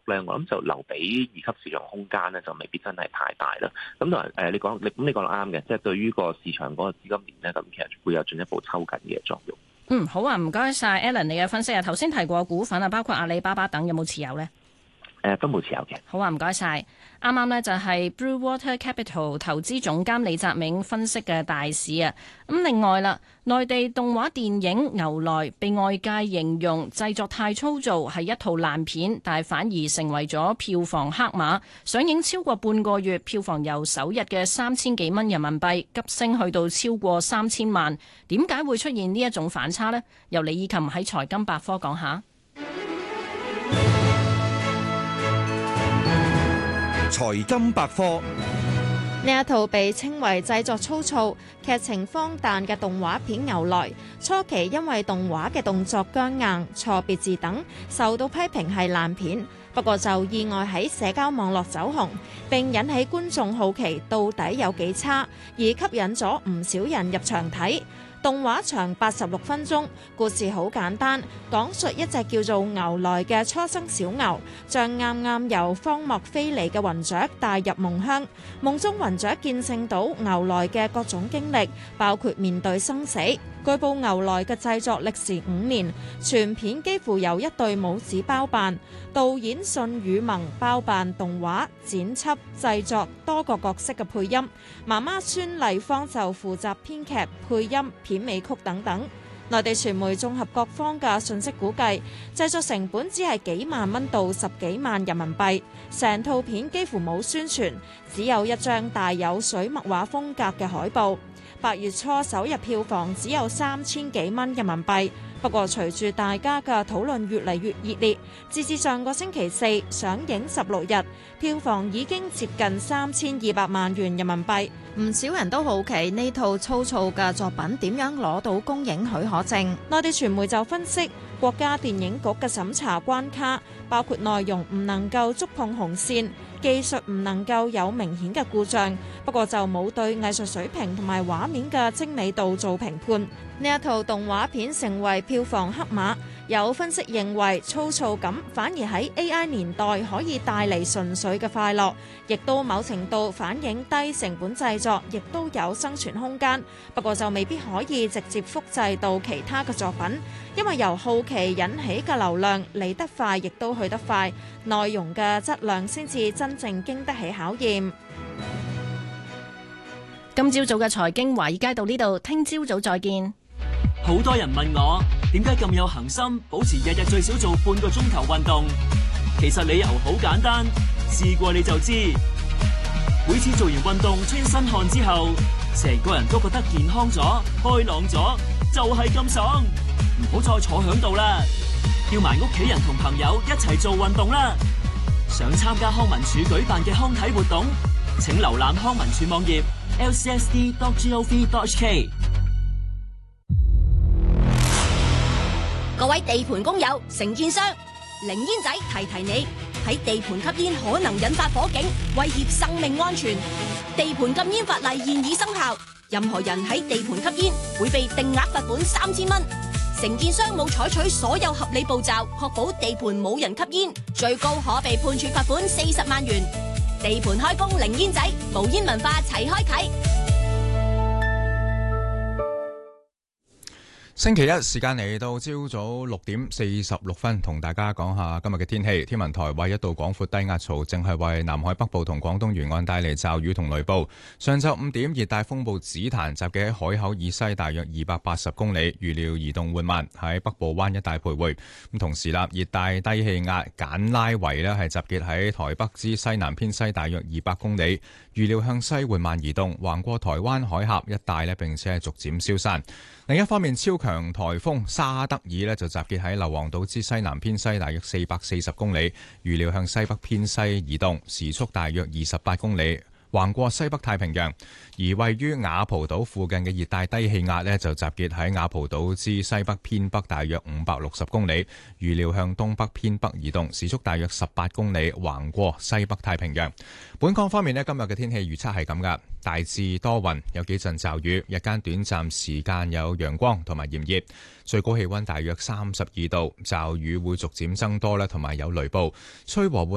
咧，我諗就留俾二級市場空間咧，就未必真係太大啦。咁同埋你講得啱嘅，即係對於個市場嗰個資金鏈咧，咁其實會有進一步抽緊嘅作用。 好啊，唔該晒 Alan 你嘅分析啊。頭先提過股份啊，包括阿里巴巴等，有冇持有呢？ 都冇持有嘅。 好啊，唔該晒。啱啱呢就係 Blue Water Capital 投資總監李澤銘分析嘅大市啊。咁另外啦，內地動畫電影《牛來》被外界形容製作太粗糙，係一套爛片，但係反而成為咗票房黑馬。上映超過半個月，票房由首日嘅3000幾蚊人民幣急升去到超過3000萬。點解會出現呢一種反差呢？由李以琴喺財金百科講下。 財金百科。 呢一套被稱為製作粗糙、劇情荒誕嘅動畫片《牛來》，初期因為動畫嘅動作僵硬、錯別字等，受到批評係爛片。不過就意外喺社交網絡走紅，並引起觀眾好奇到底有幾差，而吸引咗唔少人入場睇。動畫長86分鐘，故事好簡單，講述一隻叫做牛來嘅初生小牛，將啱啱由荒漠飛嚟嘅雲雀帶入夢鄉，夢中雲雀見證到牛來嘅各種經歷，包括面對生死。據報牛來嘅製作歷時5年，全片幾乎由一對母子包辦，導演信宇萌包辦動畫、剪輯、製作多個角色嘅配音，媽媽孫麗芳就負責編劇、配音、片尾曲等等。內地傳媒綜合各方嘅信息估計，製作成本只係幾萬蚊到10幾萬人民幣，成套片幾乎冇宣傳，只有一張帶有水墨畫風格嘅海報。8月初首日票房只有3000幾蚊人民幣，不過隨住大家嘅討論越嚟越熱烈，截至上個星期4上映16日，票房已經接近3200萬元人民幣。唔少人都好奇呢套粗糙嘅作品點樣攞到公映許可證。內地傳媒就分析，國家電影局嘅審查關卡包括內容唔能夠觸碰紅線，技術唔能夠有明顯嘅故障，不過就冇對藝術水平同埋畫面嘅精美度做評判。呢一套動畫片成為票房黑馬，有分析認為粗糙感反而喺 AI 年代可以帶嚟純粹嘅快樂，亦都某程度反映低成本製作亦都有生存空間，不過就未必可以直接複製到其他嘅作品，因為由好奇引起嘅流量嚟得快亦都去得快，內容嘅質量先至真正經得起考驗。 今朝早嘅財經華爾街到呢度，聽朝早再見。 好多人問我點解咁有恒心，保持日日最少做半個鐘頭運動。其實理由好簡單，試過你就知。每次做完運動出身汗之後，成個人都覺得健康咗、開朗咗，就係咁爽。唔好再坐響度啦，叫埋屋企人同朋友一齊做運動啦。想參加康文署舉辦嘅康體活動，請瀏覽康文署網頁 lcsd.gov.hk。 各位地盤工友、承建商，零煙仔提提你，喺地盤吸煙可能引發火警，威脅生命安全。地盤禁煙法例現已生效，任何人喺地盤吸煙會被定額罰款3000蚊。承建商冇採取所有合理步驟，確保地盤冇人吸煙，最高可被判處罰款40萬元。地盤開工零煙仔，無煙文化齊開啟。 星期一時間嚟到朝早6:46，同大家講下今日嘅天氣。天文台話一道廣闊低壓槽正係為南海北部同廣東沿岸帶嚟驟雨同雷暴。上晝5點，熱帶風暴紫檀集結喺海口以西大約280公里，預料移動緩慢喺北部灣一帶徘徊。咁同時啦，熱帶低氣壓簡拉維呢係集結喺台北之西南偏西大約200公里，預料向西緩慢移動，橫過台灣海峽一帶呢，並且係逐漸消散。另一方面，超強颱風沙德爾呢就集結喺硫磺島之西南偏西大約440公里，預料向西北偏西移動，時速大約28公里，橫過西北太平洋。而位於雅蒲島附近嘅熱帶低氣壓呢就集結喺雅蒲島之西北偏北大約560公里，預料向東北偏北移動，時速大約18公里，橫過西北太平洋。本港方面呢，今日嘅天氣預測係咁噶，大致多雲，有幾陣驟雨，日間短暫時間有陽光同埋炎熱，最高氣溫大約32度，驟雨會逐漸增多啦，同埋有雷暴，吹和緩